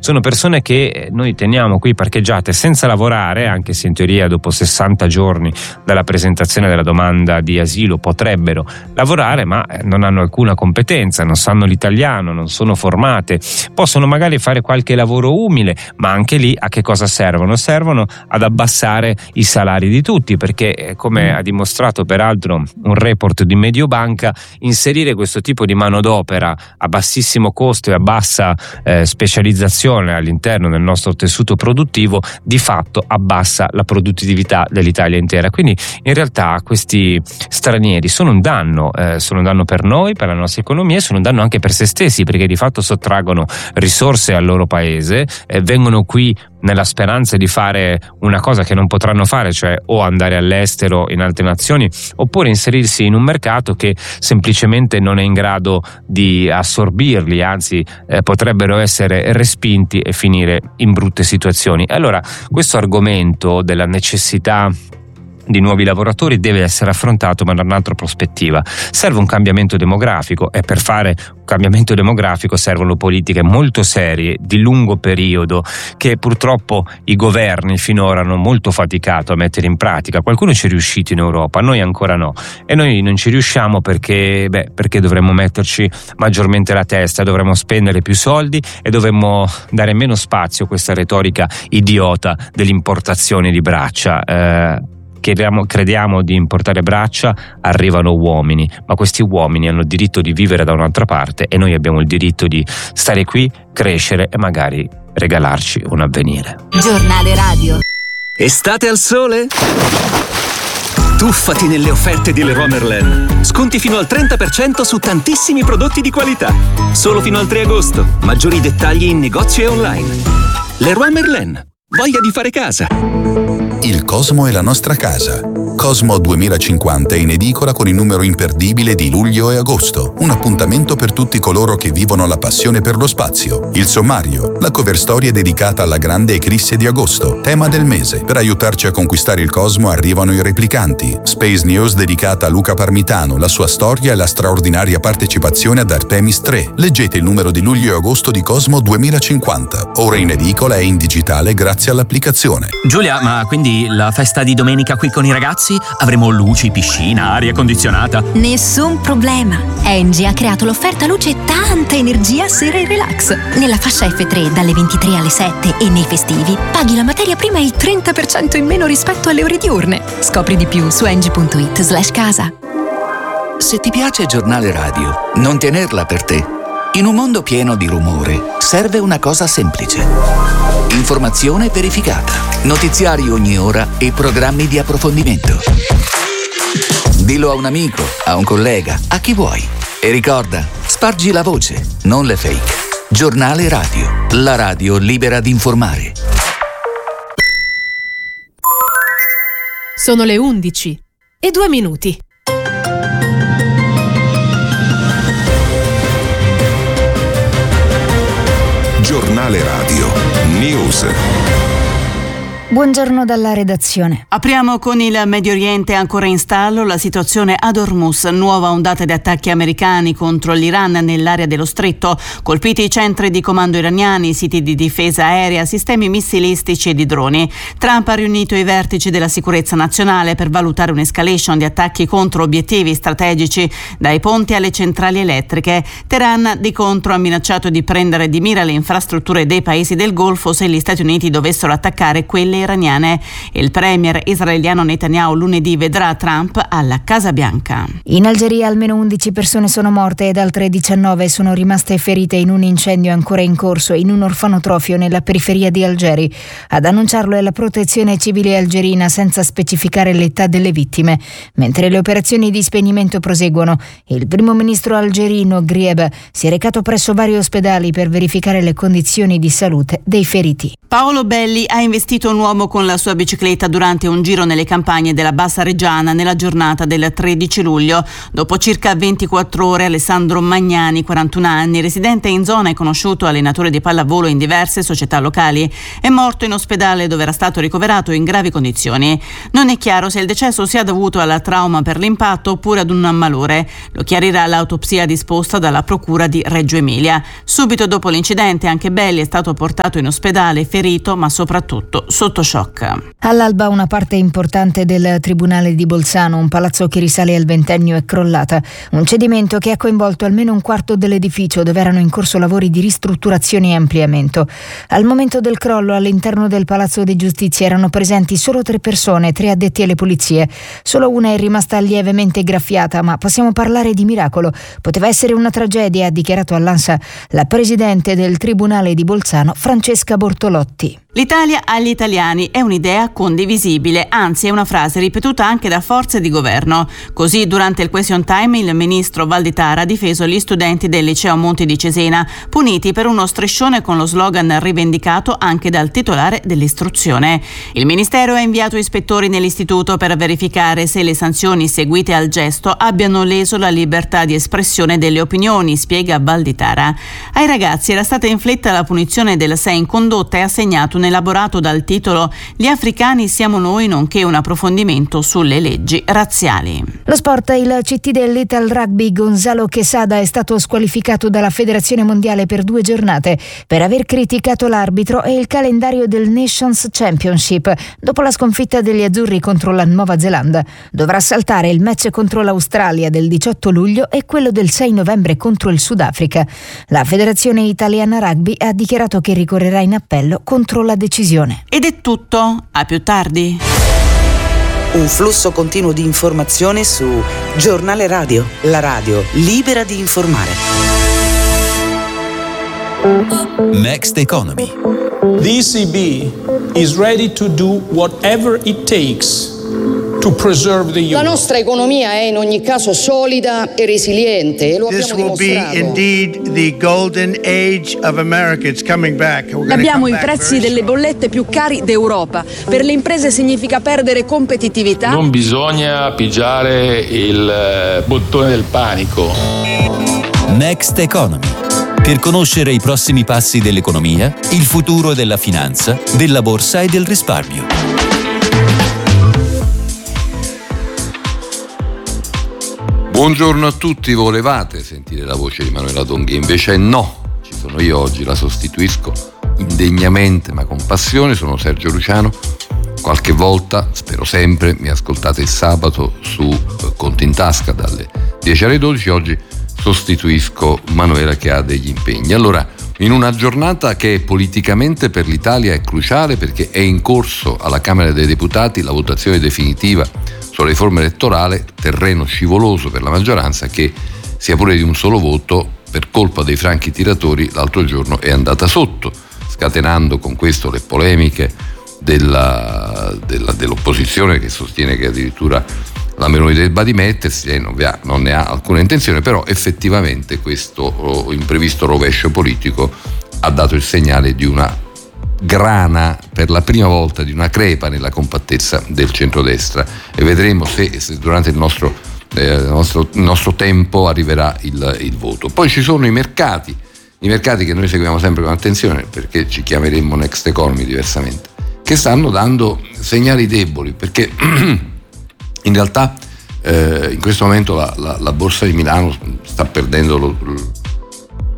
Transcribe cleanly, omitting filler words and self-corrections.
sono persone che noi teniamo qui parcheggiate senza lavorare, anche se in teoria dopo 60 giorni dalla presentazione della domanda di asilo potrebbero lavorare, ma non hanno alcuna competenza, non sanno l'italiano, non sono formate, possono magari fare qualche lavoro umile, ma anche lì a che cosa servono? Servono ad abbassare i salari di tutti, perché come ha dimostrato peraltro un report di Mediobanca, inserire questo tipo di manodopera a bassissimo costo e a bassa specializzazione all'interno del nostro tessuto produttivo di fatto abbassa la produttività dell'Italia intera. Quindi in realtà questi stranieri sono un danno per noi, per la nostra economia, e sono un danno anche per se stessi, perché di fatto sottraggono risorse al loro paese, vengono qui nella speranza di fare una cosa che non potranno fare, cioè o andare all'estero in altre nazioni oppure inserirsi in un mercato che semplicemente non è in grado di assorbirli, anzi potrebbero essere respinti e finire in brutte situazioni. Allora questo argomento della necessità di nuovi lavoratori deve essere affrontato, ma da un'altra prospettiva. Serve un cambiamento demografico, e per fare un cambiamento demografico servono politiche molto serie, di lungo periodo, che purtroppo i governi finora hanno molto faticato a mettere in pratica. Qualcuno ci è riuscito in Europa, noi ancora no, e noi non ci riusciamo perché dovremmo metterci maggiormente la testa, dovremmo spendere più soldi e dovremmo dare meno spazio a questa retorica idiota dell'importazione di braccia. Crediamo di importare braccia, arrivano uomini, ma questi uomini hanno il diritto di vivere da un'altra parte e noi abbiamo il diritto di stare qui, crescere e magari regalarci un avvenire. Giornale radio. Estate al sole? Tuffati nelle offerte di Leroy Merlin. Sconti fino al 30% su tantissimi prodotti di qualità. Solo fino al 3 agosto. Maggiori dettagli in negozio e online. Leroy Merlin. Voglia di fare casa. Il Cosmo è la nostra casa. Cosmo 2050 è in edicola con il numero imperdibile di luglio e agosto. Un appuntamento per tutti coloro che vivono la passione per lo spazio. Il sommario, la cover story è dedicata alla grande eclisse di agosto, tema del mese. Per aiutarci a conquistare il Cosmo arrivano i replicanti. Space News dedicata a Luca Parmitano, la sua storia e la straordinaria partecipazione ad Artemis 3. Leggete il numero di luglio e agosto di Cosmo 2050. Ora in edicola e in digitale grazie all'applicazione. Giulia, ma quindi la festa di domenica qui con i ragazzi? Avremo luci, piscina, aria condizionata? Nessun problema. Engie ha creato l'offerta luce e tanta energia sera e relax. Nella fascia F3 dalle 23 alle 7 e nei festivi paghi la materia prima il 30% in meno rispetto alle ore diurne. Scopri di più su engie.it/casa. Se ti piace Giornale Radio, non tenerla per te. In un mondo pieno di rumore, serve una cosa semplice. Informazione verificata, notiziari ogni ora e programmi di approfondimento. Dillo a un amico, a un collega, a chi vuoi. E ricorda, spargi la voce, non le fake. Giornale Radio, la radio libera di informare. Sono le 11:02. Giornale Radio News. Buongiorno dalla redazione. Apriamo con il Medio Oriente, ancora in stallo la situazione ad Hormuz, nuova ondata di attacchi americani contro l'Iran nell'area dello stretto, colpiti i centri di comando iraniani, siti di difesa aerea, sistemi missilistici e di droni. Trump ha riunito i vertici della sicurezza nazionale per valutare un'escalation di attacchi contro obiettivi strategici, dai ponti alle centrali elettriche. Teheran di contro ha minacciato di prendere di mira le infrastrutture dei paesi del Golfo se gli Stati Uniti dovessero attaccare quelle iraniane. Il premier israeliano Netanyahu lunedì vedrà Trump alla Casa Bianca. In Algeria almeno 11 persone sono morte ed altre 19 sono rimaste ferite in un incendio ancora in corso in un orfanotrofio nella periferia di Algeri. Ad annunciarlo è la Protezione Civile algerina, senza specificare l'età delle vittime. Mentre le operazioni di spegnimento proseguono, il primo ministro algerino Grieb si è recato presso vari ospedali per verificare le condizioni di salute dei feriti. Paolo Belli ha investito un uomo con la sua bicicletta durante un giro nelle campagne della Bassa Reggiana nella giornata del 13 luglio. Dopo circa 24 ore Alessandro Magnani, 41 anni, residente in zona e conosciuto allenatore di pallavolo in diverse società locali, è morto in ospedale dove era stato ricoverato in gravi condizioni. Non è chiaro se il decesso sia dovuto al trauma per l'impatto oppure ad un malore. Lo chiarirà l'autopsia disposta dalla Procura di Reggio Emilia. Subito dopo l'incidente anche Belli è stato portato in ospedale ferito ma soprattutto sotto shock. All'alba una parte importante del Tribunale di Bolzano, un palazzo che risale al ventennio, è crollata. Un cedimento che ha coinvolto almeno un quarto dell'edificio dove erano in corso lavori di ristrutturazione e ampliamento. Al momento del crollo all'interno del Palazzo di Giustizia erano presenti solo 3 persone, 3 addetti alle pulizie. Solo una è rimasta lievemente graffiata, ma possiamo parlare di miracolo. Poteva essere una tragedia, ha dichiarato all'ANSA la presidente del Tribunale di Bolzano, Francesca Bortolotti. L'Italia agli italiani è un'idea condivisibile, anzi è una frase ripetuta anche da forze di governo. Così durante il question time il ministro Valditara ha difeso gli studenti del liceo Monti di Cesena, puniti per uno striscione con lo slogan rivendicato anche dal titolare dell'istruzione. Il ministero ha inviato ispettori nell'istituto per verificare se le sanzioni seguite al gesto abbiano leso la libertà di espressione delle opinioni, spiega Valditara. Ai ragazzi era stata inflitta la punizione del 6 in condotta e assegnato un elaborato dal titolo "Gli africani siamo noi", nonché un approfondimento sulle leggi razziali. Lo sport, il CT dell'Ital Rugby Gonzalo Quesada è stato squalificato dalla Federazione Mondiale per 2 giornate per aver criticato l'arbitro e il calendario del Nations Championship dopo la sconfitta degli azzurri contro la Nuova Zelanda. Dovrà saltare il match contro l'Australia del 18 luglio e quello del 6 novembre contro il Sudafrica. La Federazione Italiana Rugby ha dichiarato che ricorrerà in appello contro la decisione. Ed è tutto, a più tardi. Un flusso continuo di informazioni su Giornale Radio, la radio libera di informare. Next Economy. The ECB is ready to do whatever it takes to preserve the euro. La nostra economia è in ogni caso solida e resiliente e lo abbiamo dimostrato. This will be indeed the golden age of America. It's coming back. Abbiamo i prezzi delle bollette più cari d'Europa. Per le imprese significa perdere competitività. Non bisogna pigiare il bottone del panico. Next Economy. Per conoscere i prossimi passi dell'economia, il futuro della finanza, della borsa e del risparmio. Buongiorno a tutti, volevate sentire la voce di Manuela Donghi, invece no, ci sono io oggi, la sostituisco indegnamente ma con passione, sono Sergio Luciano. Qualche volta, spero sempre, mi ascoltate il sabato su Conti in Tasca dalle 10 alle 12, oggi sostituisco Manuela che ha degli impegni. Allora, in una giornata che politicamente per l'Italia è cruciale perché è in corso alla Camera dei Deputati la votazione definitiva sulla riforma elettorale, terreno scivoloso per la maggioranza che, sia pure di un solo voto, per colpa dei franchi tiratori l'altro giorno è andata sotto, scatenando con questo le polemiche dell'opposizione che sostiene che addirittura la Meloni debba dimettersi. Lei non ne ha alcuna intenzione, però effettivamente questo imprevisto rovescio politico ha dato il segnale di una grana, per la prima volta, di una crepa nella compattezza del centrodestra, e vedremo se durante il nostro tempo arriverà il voto. Poi ci sono i mercati che noi seguiamo sempre con attenzione, perché ci chiameremmo Next Economy diversamente, che stanno dando segnali deboli, perché in realtà in questo momento la borsa di Milano sta perdendo